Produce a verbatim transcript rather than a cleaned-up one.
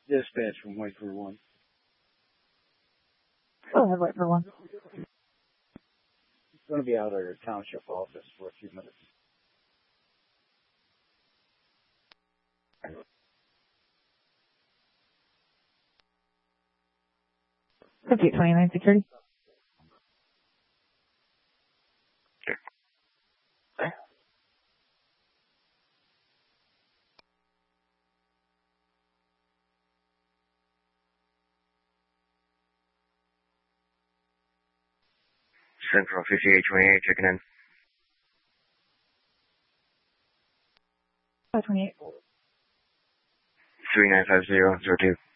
Dispatch from White for One. Go ahead, White for One. It's going to be out of our township office for a few minutes. fifty-eight twenty-nine security. Central fifty-eight twenty-eight, checking in. five twenty-eight. three nine five zero zero two.